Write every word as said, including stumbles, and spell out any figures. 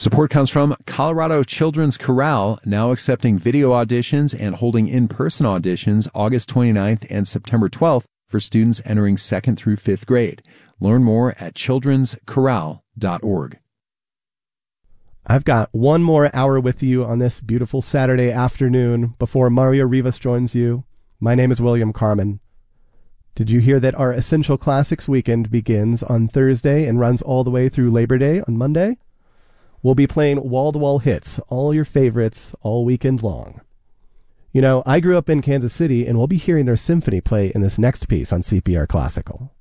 Support comes from Colorado Children's Chorale, now accepting video auditions and holding in-person auditions August twenty-ninth and September twelfth for students entering second through fifth grade. Learn more at children's chorale dot org. I've got one more hour with you on this beautiful Saturday afternoon before Mario Rivas joins you. My name is William Carmen. Did you hear that our Essential Classics weekend begins on Thursday and runs all the way through Labor Day on Monday? We'll be playing wall-to-wall hits, all your favorites, all weekend long. You know, I grew up in Kansas City, and we'll be hearing their symphony play in this next piece on C P R Classical.